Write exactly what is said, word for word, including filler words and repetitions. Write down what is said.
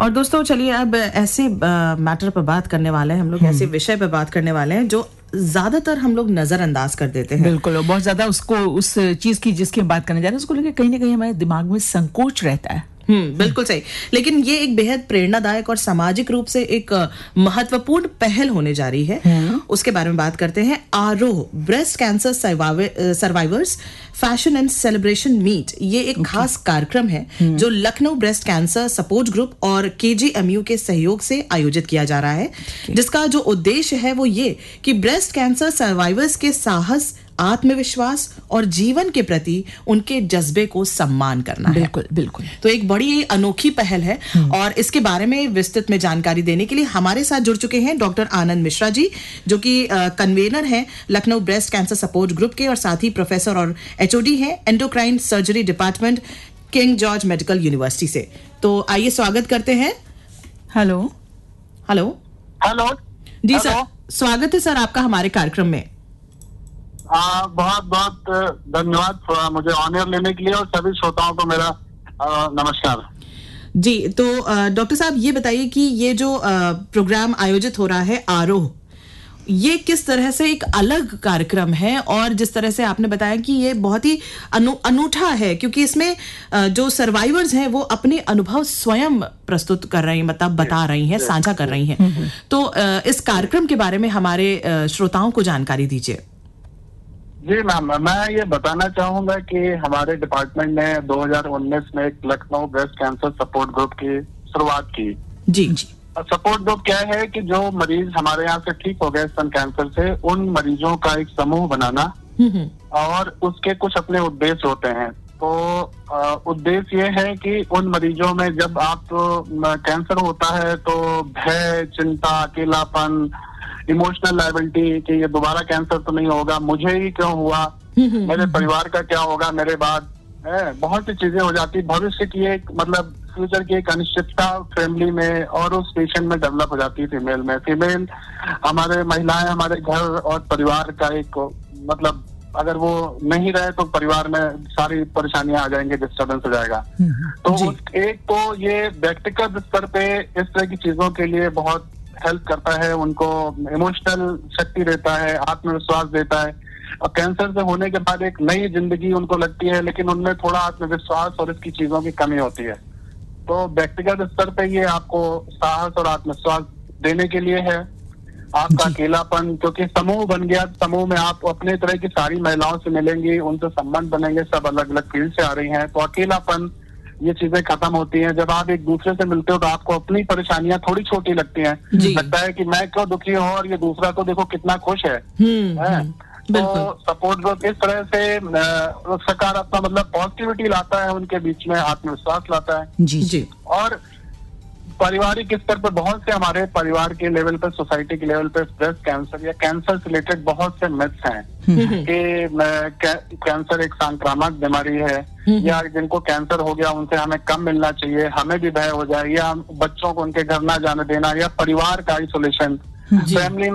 और दोस्तों चलिए अब ऐसे मैटर पर बात करने वाले हैं हम लोग, ऐसे विषय पर बात करने वाले हैं जो ज्यादातर हम लोग नजरअंदाज कर देते हैं। बिल्कुल, बहुत ज्यादा उसको उस चीज की जिसकी बात करने जा रहे हैं उसको लेकर कहीं ना कहीं हमारे दिमाग में संकोच रहता है। हम्म बिल्कुल सही। लेकिन ये एक बेहद प्रेरणादायक और सामाजिक रूप से एक महत्वपूर्ण पहल होने जा रही है, उसके बारे में बात करते हैं। आरोह breast cancer survivors fashion and celebration meet, ये एक okay. खास कार्यक्रम है जो Lucknow breast cancer support group और केजीएमयू के सहयोग से आयोजित किया जा रहा है, okay. जिसका जो उद्देश्य है वो ये कि ब्रेस्ट कैंसर सर्वाइवर्स के साहस, आत्मविश्वास और जीवन के प्रति उनके जज्बे को सम्मान करना है। बिल्कुल बिल्कुल। तो एक बड़ी अनोखी पहल है और इसके बारे में विस्तृत में जानकारी देने के लिए हमारे साथ जुड़ चुके हैं डॉक्टर आनंद मिश्रा जी, जो कि कन्वेनर हैं Lucknow breast cancer support group के और साथ ही प्रोफेसर और एचओडी हैं endocrine surgery department king George medical university से। तो आइए स्वागत करते हैं। हेलो हेलो हेलो जी सर, स्वागत है सर आपका हमारे कार्यक्रम में। आ, बहुत बहुत धन्यवाद मुझे ऑनर लेने के लिए और सभी श्रोताओं को मेरा आ, नमस्कार जी। तो डॉक्टर साहब ये बताइए कि ये जो आ, प्रोग्राम आयोजित हो रहा है आरोह, ये किस तरह से एक अलग कार्यक्रम है और जिस तरह से आपने बताया कि ये बहुत ही अनु, अनूठा है क्योंकि इसमें जो सर्वाइवर्स हैं वो अपने अनुभव स्वयं प्रस्तुत कर रही हैं, मतलब बता रही हैं, साझा कर रही हैं। तो इस कार्यक्रम के बारे में हमारे श्रोताओं को जानकारी दीजिए। जी मैम, मैं ये बताना चाहूंगा कि हमारे डिपार्टमेंट ने दो हज़ार उन्नीस में एक Lucknow breast cancer support group की शुरुआत की। जी जी। सपोर्ट ग्रुप क्या है कि जो मरीज हमारे यहाँ से ठीक हो गए स्तन कैंसर से, उन मरीजों का एक समूह बनाना और उसके कुछ अपने उद्देश्य होते हैं। तो उद्देश्य ये है कि उन मरीजों में जब आप कैंसर होता है तो भय, चिंता, अकेलापन, इमोशनल लायबिलिटी कि ये दोबारा कैंसर तो नहीं होगा, मुझे ही क्यों हुआ, मेरे परिवार का क्या होगा मेरे बाद, है बहुत सी चीजें हो जाती। भविष्य की एक मतलब फ्यूचर की एक अनिश्चितता फैमिली में और उस पेशेंट में डेवलप हो जाती है। फीमेल में फीमेल हमारे महिलाएं हमारे घर और परिवार का एक मतलब अगर वो नहीं रहे तो परिवार में सारी परेशानियां आ जाएंगी, डिस्टर्बेंस हो जाएगा। तो एक तो ये व्यक्तिगत स्तर पे इस तरह की चीजों के लिए बहुत हेल्प करता है, उनको इमोशनल शक्ति देता है, आत्मविश्वास देता है। और कैंसर से होने के बाद एक नई जिंदगी उनको लगती है, लेकिन उनमें थोड़ा आत्मविश्वास और इसकी चीजों की कमी होती है। तो व्यक्तिगत स्तर पे ये आपको साहस और आत्मविश्वास देने के लिए है। आपका अकेलापन, क्योंकि समूह बन गया, समूह में आप अपने तरह की सारी महिलाओं से मिलेंगी, उनसे संबंध बनेंगे, सब अलग अलग फील्ड से आ रही हैं, तो अकेलापन ये चीजें खत्म होती हैं। जब आप एक दूसरे से मिलते हो तो आपको अपनी परेशानियां थोड़ी छोटी लगती हैं, लगता है कि मैं क्यों दुखी हूँ और ये दूसरा तो देखो कितना खुश है, है? तो सपोर्ट ग्रुप इस तरह से सकारात्मक मतलब पॉजिटिविटी लाता है, उनके बीच में आत्मविश्वास लाता है। जी जी। और पारिवारिक स्तर पर बहुत से हमारे परिवार के लेवल पर, सोसाइटी के लेवल पर ब्रेस्ट कैंसर या कैंसर से रिलेटेड बहुत से मिथ्स हैं कि कैंसर एक संक्रामक बीमारी है या जिनको कैंसर हो गया उनसे हमें कम मिलना चाहिए, हमें भी भय हो जाए, या बच्चों को उनके घर ना जाने देना, या परिवार का आइसोलेशन, फैमिली में